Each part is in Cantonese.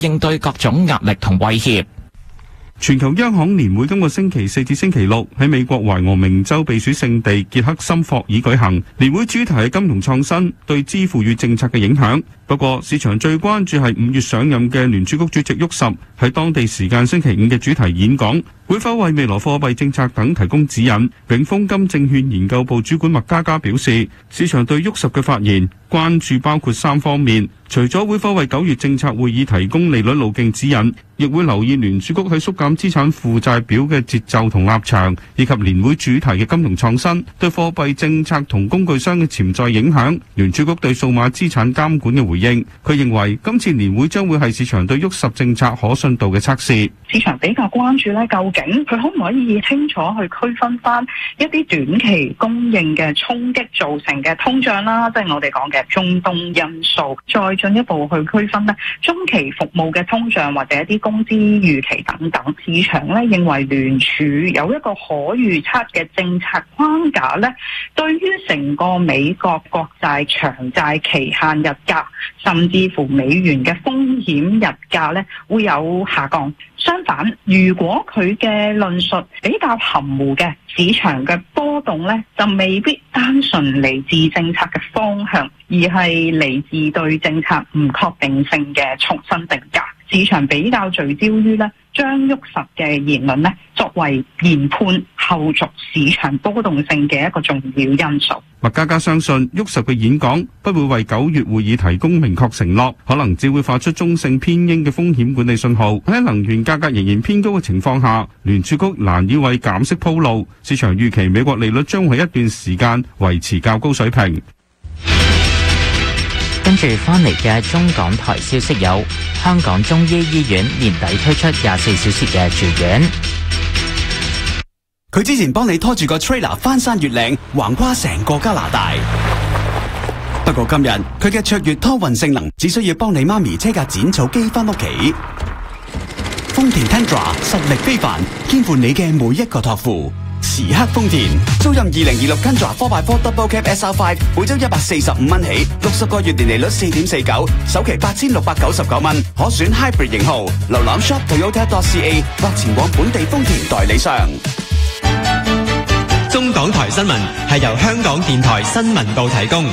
應對各種壓力同威脅。 全球央行年會今個星期4至星期6喺美國懷俄明州避暑勝地傑克森霍爾舉行。年會主題係金融創新對支付與政策嘅影響。不過市場最關注係5月上任嘅聯儲局主席沃什喺當地時間星期5嘅主題演講，會否為未來貨幣政策等提供指引。永豐金證券研究部主管麥嘉嘉表示，市場對沃什嘅發言關注包括3方面，除咗會否為9月政策會議提供利率路徑指引，亦會留意聯儲局喺縮減資產負債表嘅節奏同立場，以及年會主題嘅金融創新對貨幣政策同工具箱嘅潛在影響。聯儲局對數碼資產監管嘅回應，佢認為今次年會將會係市場對沃什政策可信度嘅測試。 市場比較關注咧，究竟佢可唔可以清楚去區分翻一啲短期供應嘅衝擊造成嘅通脹啦，即係我哋講嘅中東因素，再進一步去區分咧中期服務嘅通脹或者一啲工資預期等等。市場咧認為聯儲有一個可預測嘅政策框架咧，對於成個美國國債長債期限日價，甚至乎美元嘅風險日價咧會有下降。相反，如果佢嘅論述比較含糊嘅，市場嘅波動咧就未必單純嚟自政策嘅方向，而係嚟自對政策唔確定性嘅重新定價。市場比較聚焦於咧將沃什嘅言論咧作為研判後續市場波動性嘅一個重要因素。 麥嘉嘉相信沃什嘅演講不會為9月會議提供明確承諾，可能只會發出中性偏鷹嘅風險管理信號。喺能源價格仍然偏高嘅情況下，聯儲局難以為減息鋪路。市場預期美國利率將會一段時間維持較高水平。 跟住翻嚟嘅中港台消息有：香港中醫醫院年底推出24小時嘅住院。 佢之前幫你拖住個 trailer 翻山越嶺，橫跨成個加拿大。不過今日佢嘅卓越拖運性能，只需要幫你媽咪車架剪草機翻屋企。豐田 Tundra 實力非凡，肩負你嘅每一個託付。時刻豐田，租賃2026 Tundra 4x4 Double Cab SR5，每周145蚊起，60個月年利率4.49，首期8699蚊，可選 Hybrid 型號。瀏覽 shop.toyota.ca 或前往本地豐田代理商。 中港台新聞係由香港電台新聞部提供。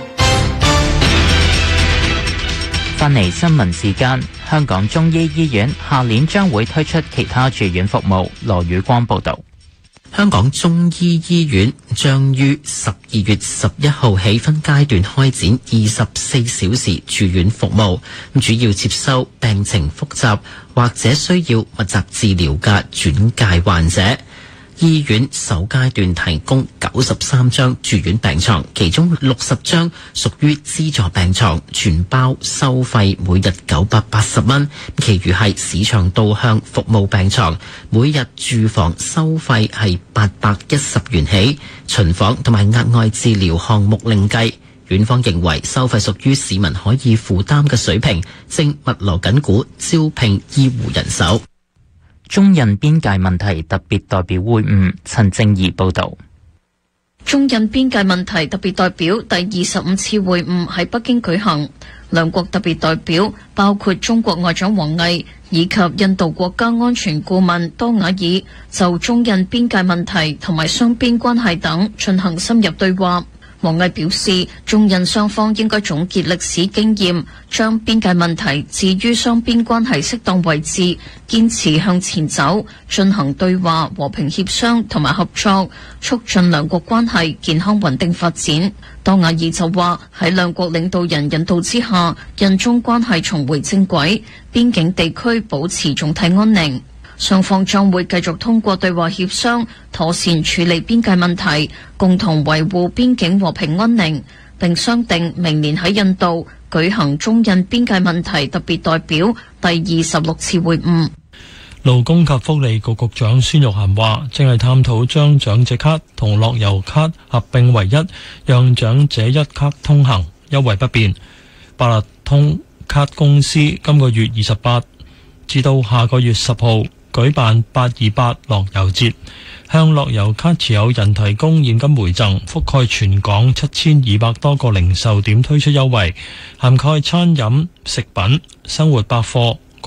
翻嚟新聞時間，香港中醫醫院下年將會推出其他住院服務。羅宇光報道。 香港中醫醫院將於12月11號起分階段開展24小時住院服務，主要接收病情複雜或者需要密集治療嘅轉介患者。醫院首階段提供93張住院病床，其中60張屬於資助病床，全包收費每日980蚊，其餘係市場導向服務病床，每日住房收費係810元起，巡房同埋額外治療項目另計。院方認為收費屬於市民可以負擔嘅水平，正密鑼緊鼓招聘醫護人手。 中印邊界問題特別代表會晤，陳正儀報道。 中印邊界問題特別代表第25次會晤喺北京舉行，兩國特別代表包括中國外長王毅以及印度國家安全顧問多瓦爾，就中印邊界問題同埋雙邊關係等進行深入對話。王毅表示，中印雙方應該總結歷史經驗，將邊界問題置於雙邊關係適當位置，堅持向前走，進行對話、和平協商同埋合作，促進兩國關係健康穩定發展。多瓦爾就話，喺兩國領導人引導之下，印中關係重回正軌，邊境地區保持總體安寧。雙方將會繼續通過對話協商，妥善處理邊界問題，共同維護邊境和平安寧，並商定明年喺印度舉行中印邊界問題特別代表第26次會晤。 勞工及福利局局長孫玉菡話，正係探討將長者卡同樂悠卡合併為一，讓長者一卡通行，優惠不變。八達通卡公司今個月28至到下個月10號舉辦828樂悠節，向樂悠卡持有人提供現金回贈，覆蓋全港7200多個零售點推出優惠，涵蓋餐飲、食品、生活百貨、